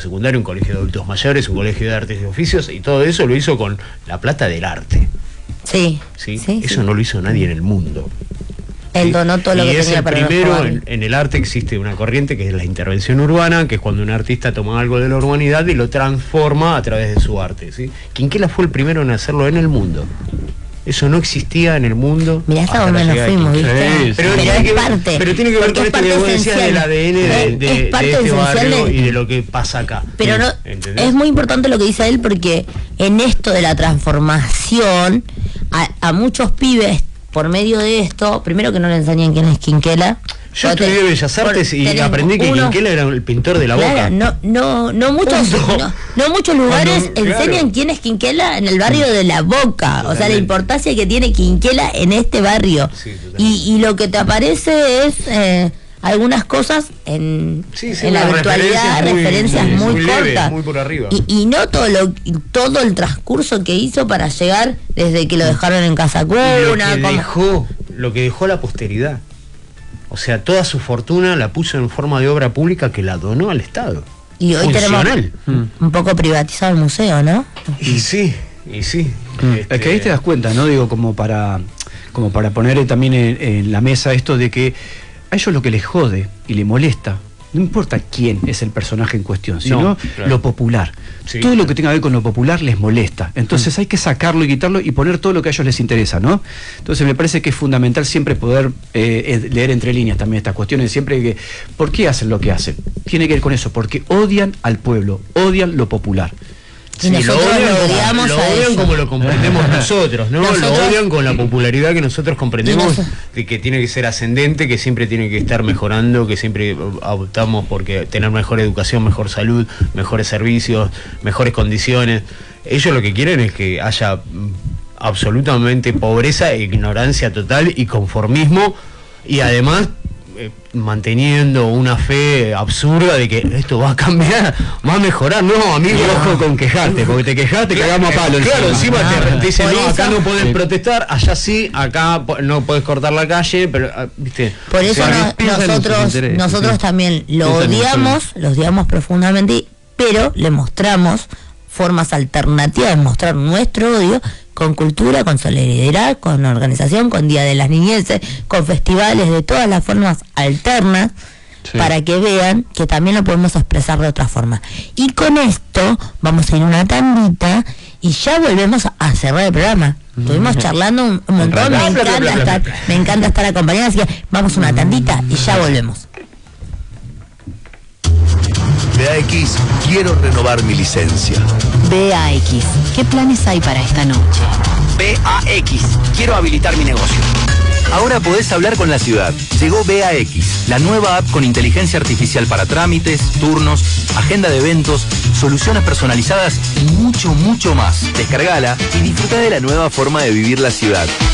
secundario, un colegio de adultos mayores, un colegio de artes y oficios, y todo eso lo hizo con la plata del arte. Sí. Eso no lo hizo nadie en el mundo. Él donó todo lo que tenía para primero en el arte existe una corriente que es la intervención urbana, que es cuando un artista toma algo de la urbanidad y lo transforma a través de su arte, ¿sí? Quinquela fue el primero en hacerlo en el mundo. Eso no existía en el mundo. Mirá hasta dónde nos fuimos, ¿viste? Pero tiene que ver con esto que vos decías del ADN de este barrio y de lo que pasa acá. Pero no, es muy importante lo que dice él, porque en esto de la transformación, a muchos pibes, por medio de esto, primero que no le enseñan quién es Quinquela. Yo estudié Bellas Artes y aprendí que Quinquela era el pintor de la Boca. No muchos lugares enseñan quién es Quinquela en el barrio de la Boca. Totalmente. O sea, la importancia que tiene Quinquela en este barrio. Sí, y lo que te aparece es algunas cosas en la virtualidad, referencias muy cortas, leve, muy por arriba. Y no todo el transcurso que hizo para llegar desde que lo dejaron en Casa Cuna. Lo que dejó la posteridad. O sea, toda su fortuna la puso en forma de obra pública que la donó al Estado. Y hoy tenemos un poco privatizado el museo, ¿no? Y sí. Es que ahí te das cuenta, ¿no? Digo, como para poner también en la mesa esto de que a ellos lo que les jode y les molesta, no importa quién es el personaje en cuestión, sino lo popular. Sí, todo lo que tenga que ver con lo popular les molesta. Entonces hay que sacarlo y quitarlo y poner todo lo que a ellos les interesa, ¿no? Entonces me parece que es fundamental siempre poder leer entre líneas también estas cuestiones, siempre que ¿por qué hacen lo que hacen? Tiene que ver con eso, porque odian al pueblo, odian lo popular. Y nosotros lo odian como lo comprendemos nosotros, ¿no? Lo odian con la popularidad que nosotros comprendemos, de que tiene que ser ascendente, que siempre tiene que estar mejorando, que siempre optamos por tener mejor educación, mejor salud, mejores servicios, mejores condiciones. Ellos lo que quieren es que haya absolutamente pobreza, ignorancia total y conformismo, y además manteniendo una fe absurda de que esto va a cambiar, va a mejorar. No, amigo, ojo con quejarte, porque te quejaste, cagamos a palo. Claro, encima te dicen, no, acá no podés protestar, allá sí, acá no podés cortar la calle, pero, ¿viste? Por eso nosotros también lo odiamos profundamente, pero le mostramos formas alternativas de mostrar nuestro odio, con cultura, con solidaridad, con organización, con Día de las Niñeces, con festivales de todas las formas alternas, para que vean que también lo podemos expresar de otra forma. Y con esto vamos a ir a una tandita y ya volvemos a cerrar el programa. Estuvimos charlando un montón, me encanta estar acompañada, así que vamos a una tandita y ya volvemos. BAX, quiero renovar mi licencia. BAX, ¿qué planes hay para esta noche? BAX, quiero habilitar mi negocio. Ahora podés hablar con la ciudad. Llegó BAX, la nueva app con inteligencia artificial para trámites, turnos, agenda de eventos, soluciones personalizadas y mucho, mucho más. Descargala y disfruta de la nueva forma de vivir la ciudad.